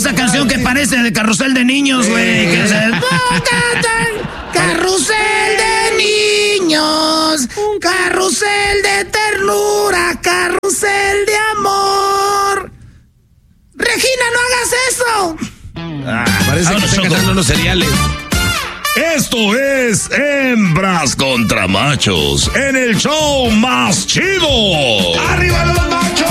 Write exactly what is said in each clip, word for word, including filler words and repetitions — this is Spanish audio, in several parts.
esa canción que parece de Carrusel de Niños, güey. Que es el... Carrusel de niños, un carrusel de ternura, carrusel de amor. Regina, no hagas eso. Ah, parece que están cantando unos cereales. Esto es Hembras contra Machos en el show más chido. ¡Arriba los machos!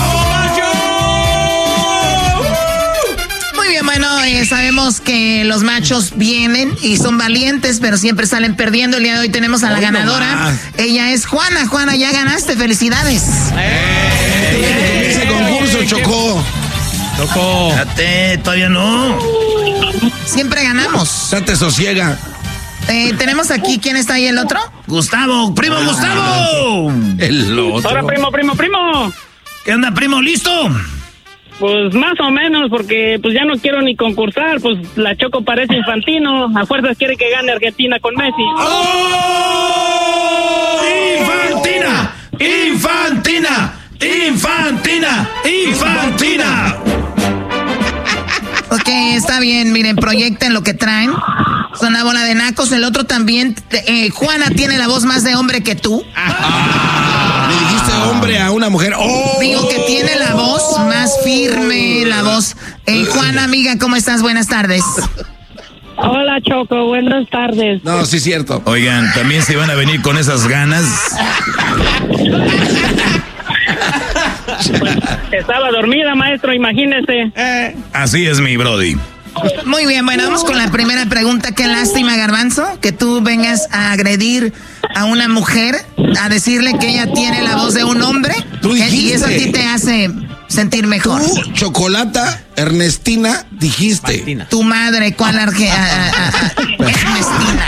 Muy bien, bueno, eh, sabemos que los machos vienen y son valientes, pero siempre salen perdiendo. El día de hoy tenemos a la ganadora. Ella es Juana. Juana, ya ganaste. ¡Felicidades! ¡Eh! Ese concurso, Chocó. Chocó. Espérate, todavía no. Siempre ganamos. Ya te sosiega. Eh, tenemos aquí, ¿quién está ahí el otro? Gustavo, primo ah, Gustavo. El otro. Ahora, primo, primo, primo. ¿Qué onda, primo? ¿Listo? Pues más o menos, porque pues ya no quiero ni concursar, pues la Choco parece infantino, a fuerzas quiere que gane Argentina con Messi. ¡Oh! ¡Infantina! ¡Infantina! ¡Infantina! ¡Infantina! Ok, está bien, miren, proyecten lo que traen. Son una bola de nacos. El otro también, eh, Juana tiene la voz más de hombre que tú. Ah, le dijiste hombre a una mujer. ¡Oh! Digo que tiene la voz más firme, la voz. Eh, Juana, amiga, ¿cómo estás? Buenas tardes. Hola, Choco, buenas tardes. No, sí es cierto. Oigan, también se van a venir con esas ganas. Pues, estaba dormida, maestro, imagínese. Eh. Así es, mi brody. Muy bien, bueno, vamos con la primera pregunta. Qué lástima, Garbanzo, que tú vengas a agredir a una mujer, a decirle que ella tiene la voz de un hombre. ¿Tú dijiste? Y eso a ti te hace sentir mejor. Tú, Chocolata, Ernestina, dijiste. Martina. Tu madre, ¿cuál arge... a, a, a, Ernestina?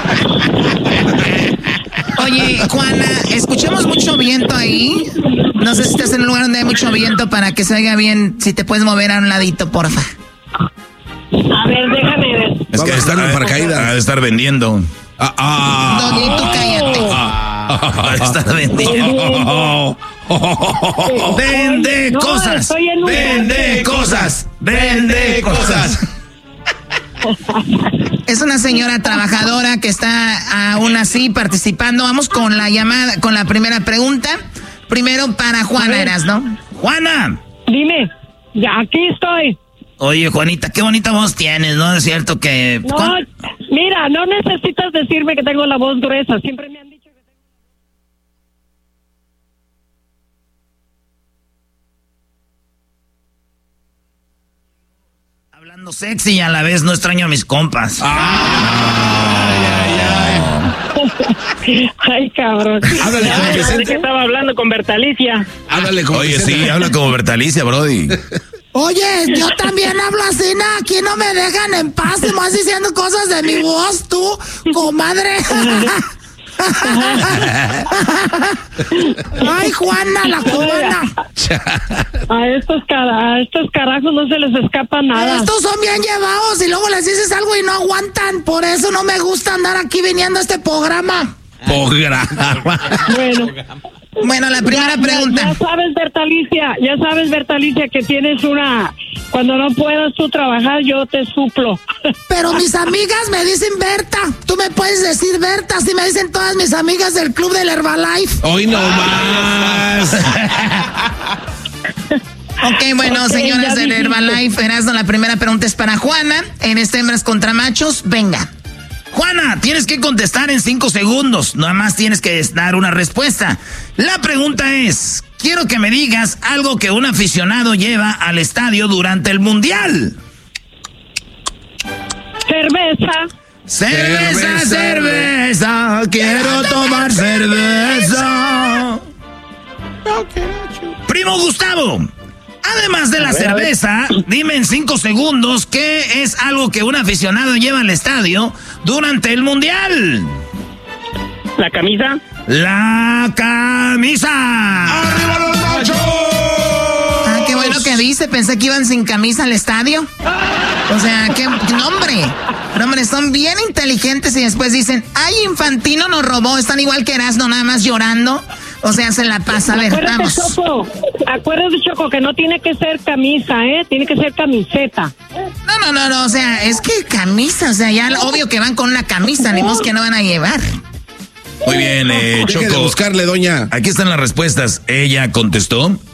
Oye, Juana, escuchamos mucho viento ahí. No sé si estás en un lugar donde hay mucho viento para que se oiga bien. Si te puedes mover a un ladito, porfa. A ver, déjame ver. Es que están en paracaídas. Ha de estar vendiendo. Ah, ah. No, y tú cállate. Ha de estar vendiendo. Vende No, cosas. estoy en un- Vende cosas. Vende cosas. Es una señora trabajadora que está aún así participando. Vamos con la llamada, con la primera pregunta. Primero para Juana, Eras, ¿no? Juana. Dime, ya aquí estoy. Oye, Juanita, qué bonita voz tienes, ¿no? Es cierto que... No, ¿cuán... mira, no necesitas decirme que tengo la voz gruesa. Siempre me han dicho que tengo... Hablando sexy y a la vez no extraño a mis compas. Ay, ay, ay. Ay, cabrón. Háblale con Ay, Vicente. que estaba hablando con Bertalicia. Háblale como Oye, Vicente. sí, habla como Bertalicia, brody. Oye, yo también hablo así, ¿no? Aquí no me dejan en paz, y más diciendo cosas de mi voz, tú, comadre. Ay, Juana, la cubana. A estos, cara, a estos carajos no se les escapa nada. Estos son bien llevados y luego les dices algo y no aguantan. Por eso no me gusta andar aquí viniendo a este programa. Programa. Bueno. Bueno, la primera Ya, pregunta. Ya, ya sabes, Bertalicia, ya sabes, Bertalicia, que tienes una... Cuando no puedas tú trabajar, yo te suplo. Pero mis amigas me dicen Berta. Tú me puedes decir Berta, así me dicen todas mis amigas del club del Herbalife. Hoy no más. Ok, bueno, Ok, señores ya del dijiste. Herbalife, Erasmo, la primera pregunta es para Juana. En este Hembras contra Machos, venga. Juana, tienes que contestar en cinco segundos. Nada más tienes que dar una respuesta. La pregunta es, quiero que me digas algo que un aficionado lleva al estadio durante el Mundial. Cerveza. Cerveza, Cerveza, cerveza, quiero tomar cerveza. Primo Gustavo, además de la cerveza, dime en cinco segundos qué es algo que un aficionado lleva al estadio durante el Mundial. La camisa. La camisa. ¡Arriba los machos! Ah, qué bueno que dice, pensé que iban sin camisa al estadio. O sea, qué nombre. Pero hombre, son bien inteligentes y después dicen, ay, Infantino nos robó, están igual que Erasmo, nada más llorando. O sea, se la pasa. A ver, Acuérdate, vamos. Choco, acuérdate, Choco, que no tiene que ser camisa, ¿eh? Tiene que ser camiseta. No, no, no, no, o sea, es que camisa, o sea, ya obvio que van con una camisa, ni modo que no van a llevar. Muy bien, eh, Choco. Deje de buscarle, doña. Aquí están las respuestas. Ella contestó